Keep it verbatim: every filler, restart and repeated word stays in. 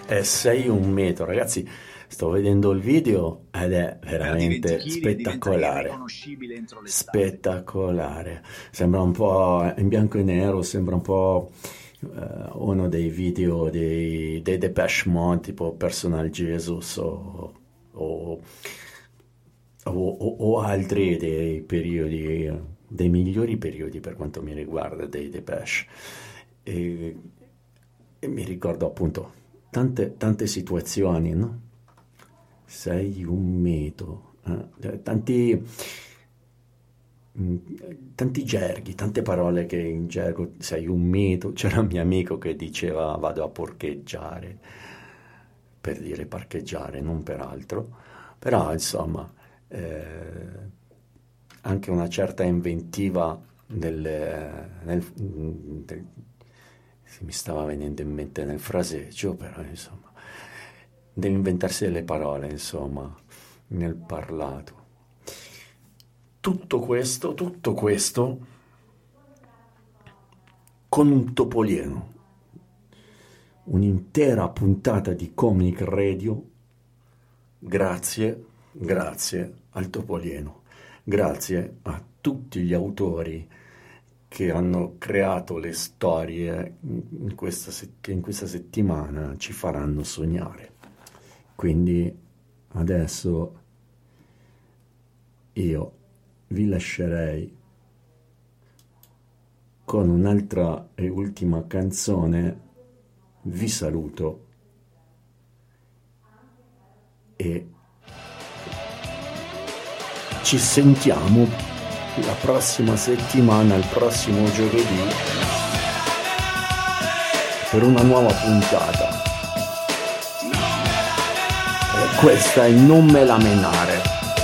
E sei un metro, ragazzi. Sto vedendo il video ed è veramente spettacolare. Spettacolare. Sembra un po' in bianco e nero, sembra un po' uh, uno dei video dei, dei Depeche Mode, tipo Personal Jesus o, o, o, o altri dei periodi, dei migliori periodi per quanto mi riguarda dei Depeche. E, e mi ricordo appunto tante, tante situazioni, no? Sei un mito, eh? tanti, mh, tanti gerghi, tante parole che in gergo, sei un mito. C'era un mio amico che diceva vado a parcheggiare, per dire parcheggiare, non per altro, però insomma eh, anche una certa inventiva del, nel, del, se mi stava venendo in mente nel fraseggio, però insomma dell'inventarsi delle parole, insomma, nel parlato. Tutto questo, tutto questo con un topolino. Un'intera puntata di Comic Radio grazie, grazie al topolino. Grazie a tutti gli autori che hanno creato le storie in questa, che in questa settimana ci faranno sognare. Quindi adesso io vi lascerei con un'altra e ultima canzone, vi saluto e ci sentiamo la prossima settimana, il prossimo giovedì, per una nuova puntata. Questa è Non me la menare.